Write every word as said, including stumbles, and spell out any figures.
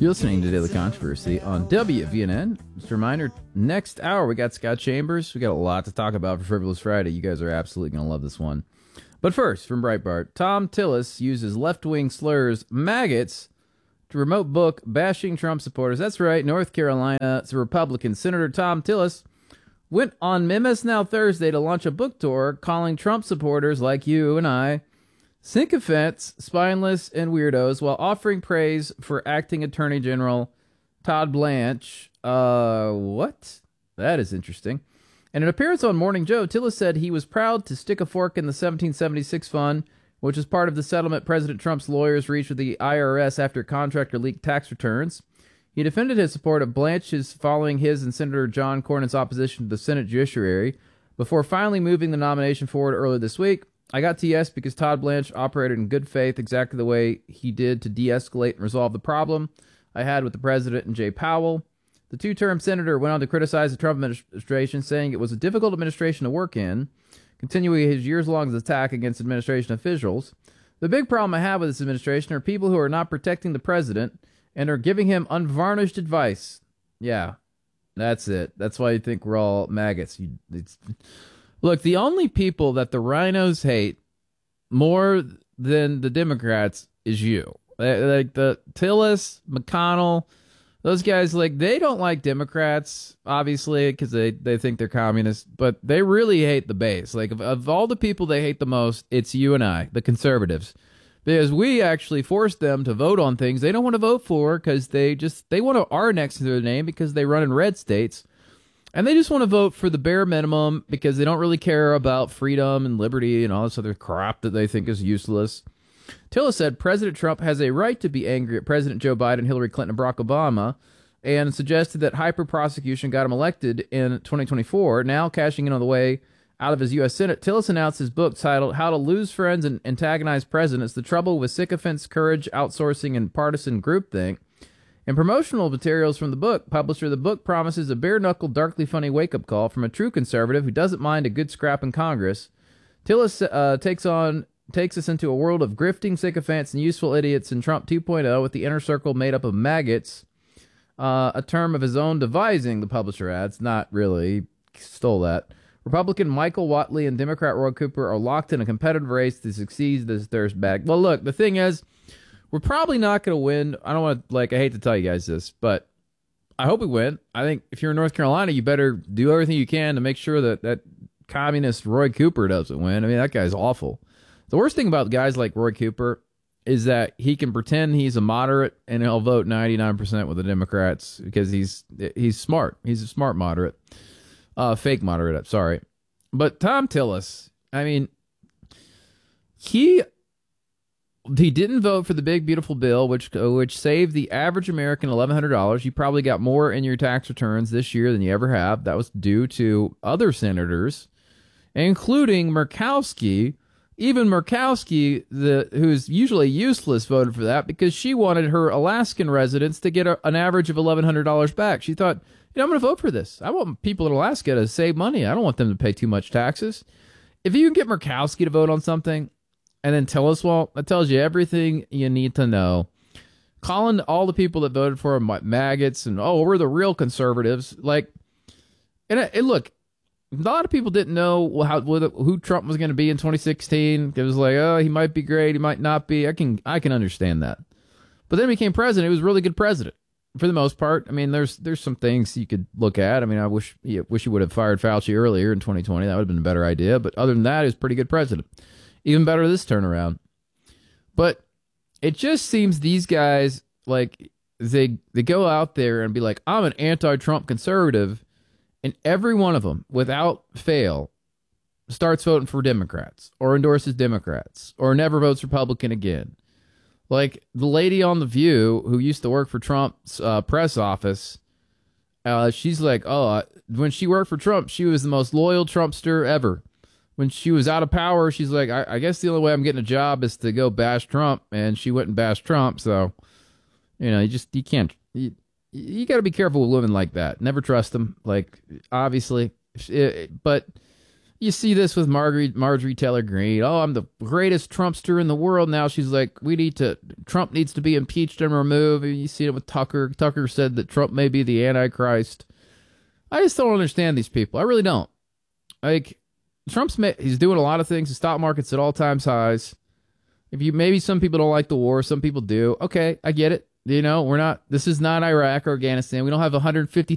You're listening to Daily Controversy on W V N N. Just a reminder, next hour we got Scott Chambers. We got a lot to talk about for Frivolous Friday. You guys are absolutely going to love this one. But first, from Breitbart, Tom Tillis uses left-wing slurs, maggots, to remote book bashing Trump supporters. That's right, North Carolina's Republican Senator Tom Tillis went on Memes Now Thursday to launch a book tour calling Trump supporters like you and I sycophants, spineless, and weirdos, while offering praise for acting Attorney General Todd Blanche. Uh, what? That is interesting. In an appearance on Morning Joe, Tillis said he was proud to stick a fork in the seventeen seventy-six fund, which is part of the settlement President Trump's lawyers reached with the I R S after contractor leaked tax returns. He defended his support of Blanche's following his and Senator John Cornyn's opposition to the Senate Judiciary before finally moving the nomination forward earlier this week. I got to yes because Todd Blanche operated in good faith exactly the way he did to de-escalate and resolve the problem I had with the president and Jay Powell. The two-term senator went on to criticize the Trump administration, saying it was a difficult administration to work in, continuing his years-long attack against administration officials. The big problem I have with this administration are people who are not protecting the president and are giving him unvarnished advice. Yeah, that's it. That's why you think we're all maggots. You, it's... Look, the only people that the rhinos hate more than the Democrats is you. Like the Tillis, McConnell, those guys, like, they don't like Democrats, obviously, because they, they think they're communists, but they really hate the base. Like, of, of all the people they hate the most, it's you and I, the conservatives. Because we actually forced them to vote on things they don't want to vote for because they just, they want to R next to their name because they run in red states. And they just want to vote for the bare minimum because they don't really care about freedom and liberty and all this other crap that they think is useless. Tillis said President Trump has a right to be angry at President Joe Biden, Hillary Clinton, and Barack Obama, and suggested that hyper-prosecution got him elected in twenty twenty-four. Now cashing in on the way out of his U S Senate, Tillis announced his book titled How to Lose Friends and Antagonize Presidents, The Trouble with Sycophants, Courage, Outsourcing, and Partisan Groupthink. In promotional materials from the book, publisher of the book promises a bare-knuckle, darkly funny wake-up call from a true conservative who doesn't mind a good scrap in Congress. Tillis uh, takes on takes us into a world of grifting sycophants and useful idiots in Trump two point oh with the inner circle made up of maggots, uh, a term of his own devising, the publisher adds. Not really. He stole that. Republican Michael Whatley and Democrat Roy Cooper are locked in a competitive race to succeed this thirst bag. Well, look, the thing is, we're probably not going to win. I don't want to, like, I hate to tell you guys this, but I hope we win. I think if you're in North Carolina, you better do everything you can to make sure that that communist Roy Cooper doesn't win. I mean, that guy's awful. The worst thing about guys like Roy Cooper is that he can pretend he's a moderate and he'll vote ninety-nine percent with the Democrats because he's he's smart. He's a smart moderate. Uh, fake moderate, I'm sorry. But Tom Tillis, I mean, he... He didn't vote for the big, beautiful bill, which which saved the average American eleven hundred dollars. You probably got more in your tax returns this year than you ever have. That was due to other senators, including Murkowski. Even Murkowski, the who's usually useless, voted for that because she wanted her Alaskan residents to get a, an average of eleven hundred dollars back. She thought, you know, I'm going to vote for this. I want people in Alaska to save money. I don't want them to pay too much taxes. If you can get Murkowski to vote on something, and then tell us, well, that tells you everything you need to know. Calling all the people that voted for him maggots and, oh, we're the real conservatives. Like, and, and look, a lot of people didn't know how who Trump was going to be in twenty sixteen. It was like, oh, he might be great, he might not be. I can I can understand that. But then he became president. He was a really good president for the most part. I mean, there's there's some things you could look at. I mean, I wish yeah, wish he would have fired Fauci earlier in twenty twenty. That would have been a better idea. But other than that, he was a pretty good president. Even better this turnaround. But it just seems these guys, like, they they go out there and be like, I'm an anti-Trump conservative, and every one of them, without fail, starts voting for Democrats, or endorses Democrats, or never votes Republican again. Like, the lady on The View, who used to work for Trump's uh, press office, uh, she's like, oh, when she worked for Trump, she was the most loyal Trumpster ever. When she was out of power, she's like, I, I guess the only way I'm getting a job is to go bash Trump. And she went and bashed Trump. So, you know, you just, you can't, you, you got to be careful with women like that. Never trust them. Like, obviously. It, but, You see this with Marjorie, Marjorie Taylor Greene. Oh, I'm the greatest Trumpster in the world. Now she's like, we need to, Trump needs to be impeached and removed. And you see it with Tucker. Tucker said that Trump may be the Antichrist. I just don't understand these people. I really don't. Like, Trump's, he's doing a lot of things. The stock market's at all-time highs. If you, maybe some people don't like the war. Some people do. Okay, I get it. You know, we're not, this is not Iraq or Afghanistan. We don't have one hundred fifty